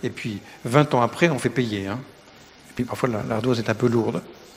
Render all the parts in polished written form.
Et puis, 20 ans après, on fait payer. Et puis, parfois, l'ardoise est un peu lourde.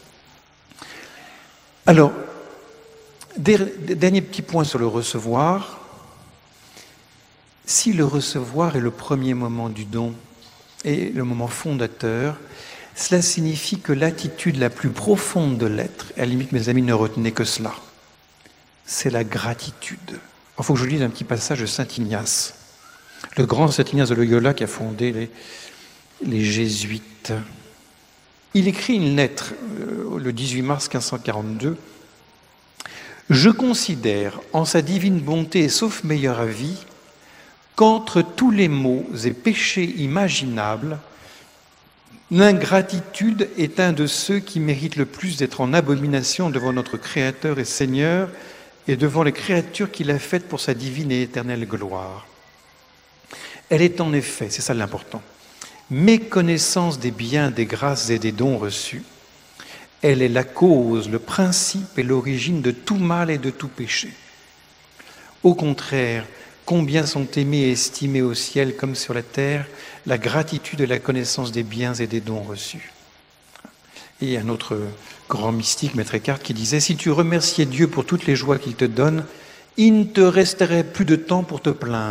Alors, dernier petit point sur le recevoir. Si le recevoir est le premier moment du don et le moment fondateur, cela signifie que l'attitude la plus profonde de l'être, à la limite, mes amis, ne retenez que cela, c'est la gratitude. Il faut que je vous lise un petit passage de saint Ignace, le grand saint Ignace de Loyola qui a fondé les Jésuites. Il écrit une lettre le 18 mars 1542. « Je considère en sa divine bonté et sauf meilleur avis qu'entre tous les maux et péchés imaginables, l'ingratitude est un de ceux qui méritent le plus d'être en abomination devant notre Créateur et Seigneur et devant les créatures qu'il a faites pour sa divine et éternelle gloire. Elle est en effet, c'est ça l'important, méconnaissance des biens, des grâces et des dons reçus. Elle est la cause, le principe et l'origine de tout mal et de tout péché. Au contraire, combien sont aimés et estimés au ciel comme sur la terre la gratitude et la connaissance des biens et des dons reçus. » Et un autre grand mystique, Maître Eckhart, qui disait « Si tu remerciais Dieu pour toutes les joies qu'il te donne, il ne te resterait plus de temps pour te plaindre. »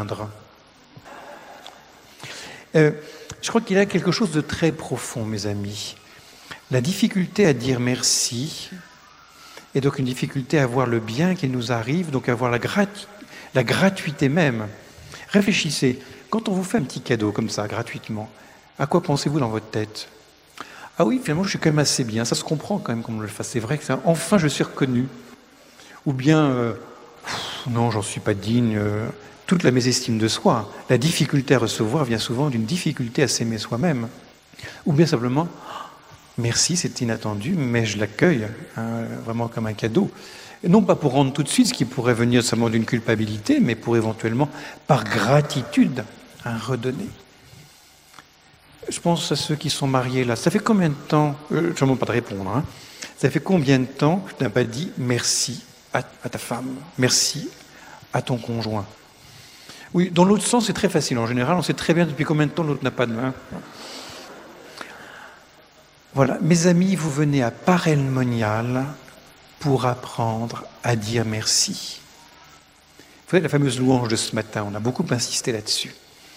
Je crois qu'il y a quelque chose de très profond, mes amis. La difficulté à dire merci, et donc une difficulté à voir le bien qui nous arrive, donc à voir la gratuité même. Réfléchissez, quand on vous fait un petit cadeau comme ça, gratuitement, à quoi pensez-vous dans votre tête ? Ah oui, finalement, je suis quand même assez bien, ça se comprend quand même qu'on me le fasse, c'est vrai que enfin je suis reconnu. Ou bien, non, j'en suis pas digne, toute la mésestime de soi. La difficulté à recevoir vient souvent d'une difficulté à s'aimer soi-même. Ou bien simplement, merci, c'est inattendu, mais je l'accueille vraiment comme un cadeau. Et non pas pour rendre tout de suite, ce qui pourrait venir seulement d'une culpabilité, mais pour éventuellement, par gratitude, redonner. Je pense à ceux qui sont mariés là. Ça fait combien de temps, je ne demande pas de répondre, ça fait combien de temps que tu n'as pas dit merci à ta femme, merci à ton conjoint? Oui, dans l'autre sens, c'est très facile. En général, on sait très bien depuis combien de temps l'autre n'a pas de main. Voilà, mes amis, vous venez à Parelmonial pour apprendre à dire merci. Vous voyez la fameuse louange de ce matin, on a beaucoup insisté là-dessus.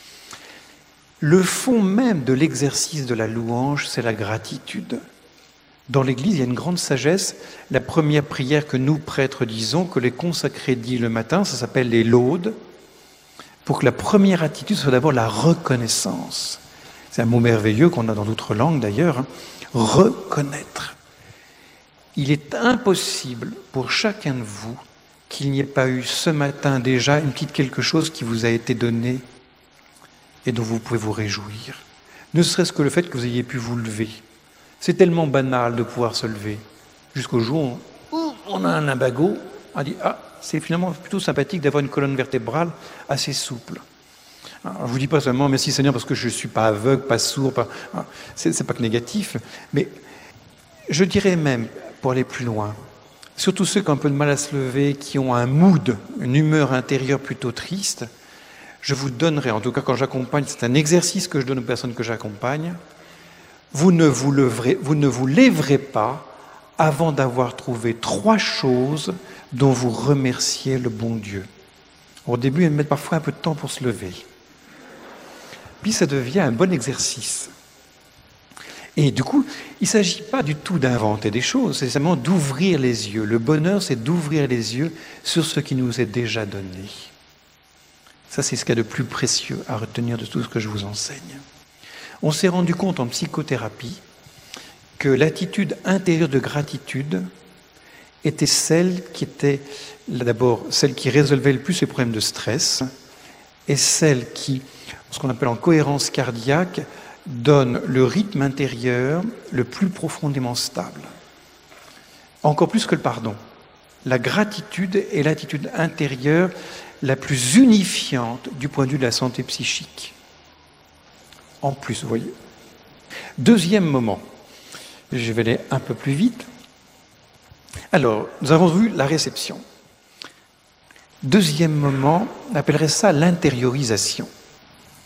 Le fond même de l'exercice de la louange, c'est la gratitude. Dans l'Église, il y a une grande sagesse. La première prière que nous, prêtres, disons, que les consacrés disent le matin, ça s'appelle les laudes, pour que la première attitude soit d'abord la reconnaissance. C'est un mot merveilleux qu'on a dans d'autres langues d'ailleurs, reconnaître. Il est impossible pour chacun de vous qu'il n'y ait pas eu ce matin déjà une petite quelque chose qui vous a été donné et dont vous pouvez vous réjouir. Ne serait-ce que le fait que vous ayez pu vous lever. C'est tellement banal de pouvoir se lever. Jusqu'au jour où on a un lumbago, on dit « Ah, c'est finalement plutôt sympathique d'avoir une colonne vertébrale assez souple. » Alors, je ne vous dis pas seulement « Merci Seigneur parce que je ne suis pas aveugle, pas sourd, c'est pas que négatif. » Mais je dirais même, pour aller plus loin, surtout ceux qui ont un peu de mal à se lever, qui ont un mood, une humeur intérieure plutôt triste, je vous donnerai, en tout cas quand j'accompagne, c'est un exercice que je donne aux personnes que j'accompagne, vous ne vous lèverez pas avant d'avoir trouvé 3 choses dont vous remerciez le bon Dieu. Au début, elles mettent parfois un peu de temps pour se lever. Puis ça devient un bon exercice. Et du coup, il ne s'agit pas du tout d'inventer des choses, c'est simplement d'ouvrir les yeux. Le bonheur, c'est d'ouvrir les yeux sur ce qui nous est déjà donné. Ça, c'est ce qu'il y a de plus précieux à retenir de tout ce que je vous enseigne. On s'est rendu compte en psychothérapie que l'attitude intérieure de gratitude était celle qui était d'abord celle qui résolvait le plus les problèmes de stress et celle qui, ce qu'on appelle en cohérence cardiaque, donne le rythme intérieur le plus profondément stable. Encore plus que le pardon. La gratitude est l'attitude intérieure la plus unifiante du point de vue de la santé psychique. En plus, vous voyez. Deuxième moment, je vais aller un peu plus vite. Alors, nous avons vu la réception. Deuxième moment, on appellerait ça l'intériorisation.